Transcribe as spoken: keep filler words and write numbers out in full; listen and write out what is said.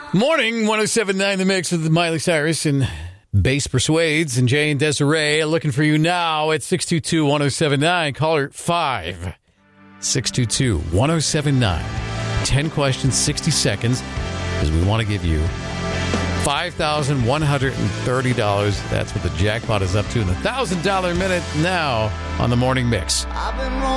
Morning, one oh seven point nine The Mix with Miley Cyrus and Bass Persuades and Jay and Desiree looking for you now at six two two, one oh seven nine. Caller five. six two two, one oh seven nine. ten questions, sixty seconds, because we want to give you five thousand one hundred thirty dollars. That's what the jackpot is up to in the one thousand dollars minute now on the Morning Mix.